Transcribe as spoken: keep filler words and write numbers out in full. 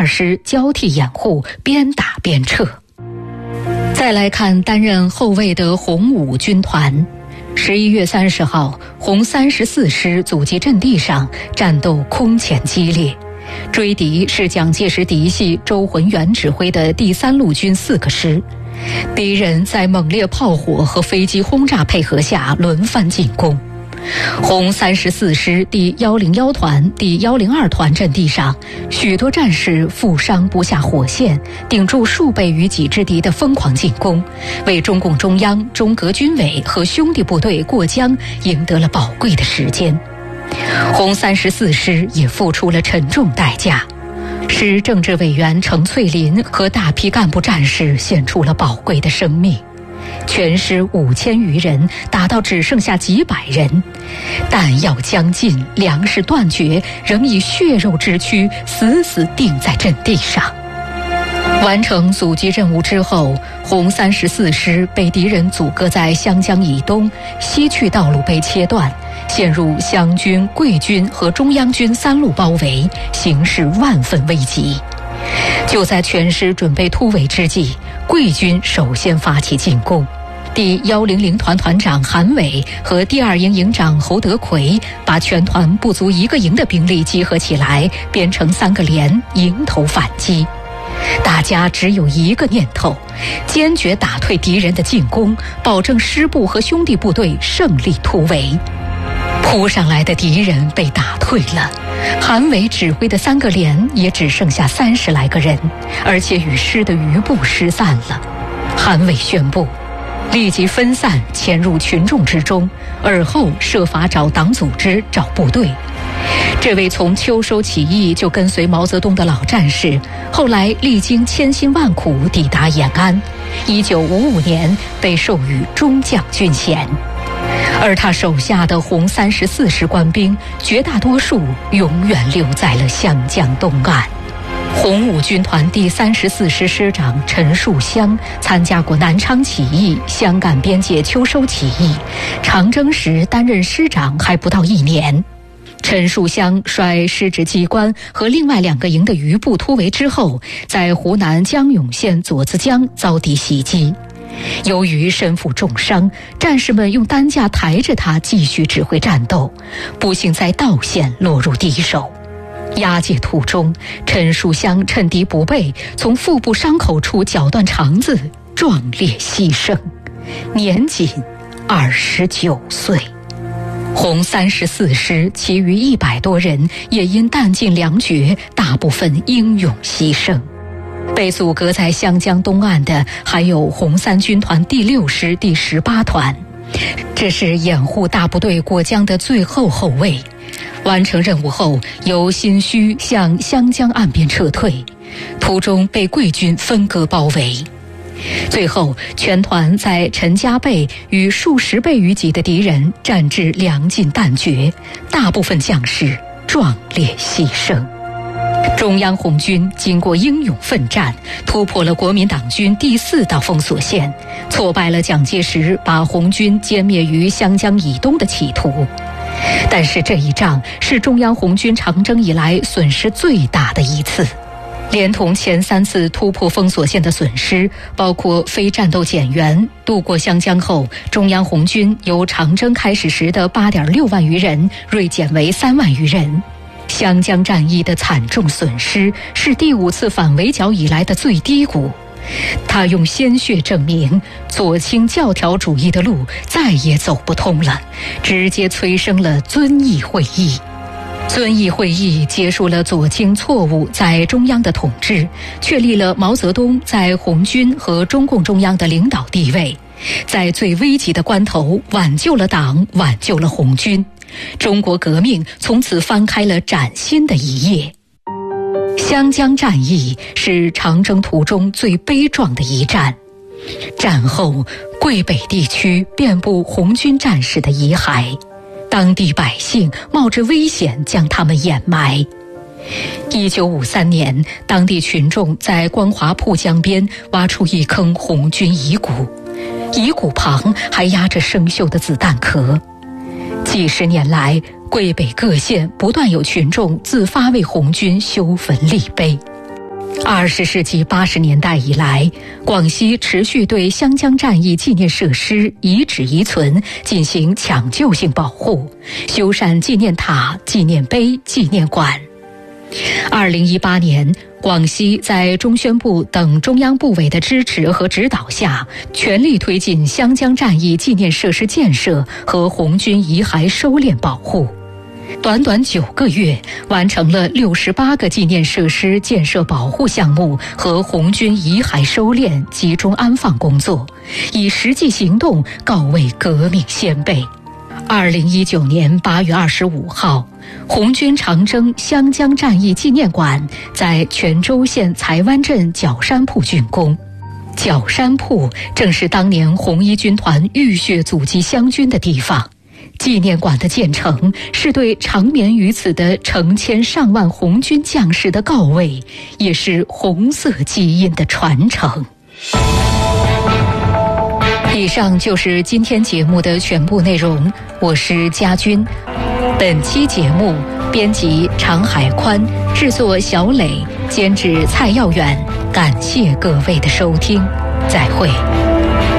二师交替掩护，边打边撤。再来看担任后卫的红五军团。十一月三十号，红三十四师阻击阵地上战斗空前激烈，追敌是蒋介石嫡系周浑元指挥的第三路军四个师，敌人在猛烈炮火和飞机轰炸配合下轮番进攻。红三十四师第一零一团、第一零二团阵地上，许多战士负伤不下火线，顶住数倍于己之敌的疯狂进攻，为中共中央、中革军委和兄弟部队过江赢得了宝贵的时间。红三十四师也付出了沉重代价，师政治委员程翠林和大批干部战士献出了宝贵的生命。全师五千余人打到只剩下几百人，弹药将尽，粮食断绝，仍以血肉之躯死死钉在阵地上。完成阻击任务之后，红三十四师被敌人阻隔在湘江以东，西去道路被切断，陷入湘军、桂军和中央军三路包围，形势万分危急。就在全师准备突围之际，桂军首先发起进攻。第一零零团团长韩伟和第二营营长侯德奎把全团不足一个营的兵力集合起来，编成三个连，迎头反击。大家只有一个念头，坚决打退敌人的进攻，保证师部和兄弟部队胜利突围。扑上来的敌人被打退了，韩伟指挥的三个连也只剩下三十来个人，而且与师的余部失散了。韩伟宣布立即分散潜入群众之中，而后设法找党组织、找部队。这位从秋收起义就跟随毛泽东的老战士，后来历经千辛万苦抵达延安，一九五五年被授予中将军衔。而他手下的红三十四师官兵绝大多数永远留在了湘江东岸。红五军团第三十四师师长陈树湘参加过南昌起义、湘赣边界秋收起义，长征时担任师长还不到一年。陈树湘率师职机关和另外两个营的余部突围之后，在湖南江永县左子江遭敌袭击。由于身负重伤，战士们用担架抬着他继续指挥战斗，不幸在道县落入敌手。押解途中，陈树湘趁敌不备，从腹部伤口处绞断肠子，壮烈牺牲，年仅二十九岁。红三十四师其余一百多人也因弹尽粮绝，大部分英勇牺牲。被阻隔在湘江东岸的还有红三军团第六师第十八团，这是掩护大部队过江的最后后卫。完成任务后，由新圩向湘江岸边撤退，途中被桂军分割包围。最后，全团在陈家背与数十倍于己的敌人战至粮尽弹绝，大部分将士壮烈牺牲。中央红军经过英勇奋战，突破了国民党军第四道封锁线，挫败了蒋介石把红军歼灭于湘江以东的企图。但是这一仗是中央红军长征以来损失最大的一次，连同前三次突破封锁线的损失，包括非战斗减员，渡过湘江后，中央红军由长征开始时的 八点六万余人锐减为三万余人。湘江战役的惨重损失是第五次反围剿以来的最低谷，他用鲜血证明左倾教条主义的路再也走不通了，直接催生了遵义会议。遵义会议结束了左倾错误在中央的统治，确立了毛泽东在红军和中共中央的领导地位，在最危急的关头挽救了党，挽救了红军。中国革命从此翻开了崭新的一页。湘江战役是长征途中最悲壮的一战，战后桂北地区遍布红军战士的遗骸，当地百姓冒着危险将他们掩埋。一九五三年，当地群众在光华铺江边挖出一坑红军遗骨，遗骨旁还压着生锈的子弹壳。几十年来，桂北各县不断有群众自发为红军修坟立碑。 二十世纪八十年代以来，广西持续对湘江战役纪念设施、遗址遗存进行抢救性保护，修缮纪念塔、纪念碑、纪念馆。二零一八年，广西在中宣部等中央部委的支持和指导下，全力推进湘江战役纪念设施建设和红军遗骸收敛保护。短短九个月，完成了六十八个纪念设施建设保护项目和红军遗骸收敛、集中安放工作，以实际行动告慰革命先辈。二零一九年八月二十五号，红军长征湘江战役纪念馆在泉州县才湾镇角山铺竣工。角山铺正是当年红一军团浴血阻击湘军的地方。纪念馆的建成是对长眠于此的成千上万红军将士的告慰，也是红色基因的传承。以上就是今天节目的全部内容，我是佳君。本期节目编辑常海宽，制作小磊，监制蔡耀远。感谢各位的收听，再会。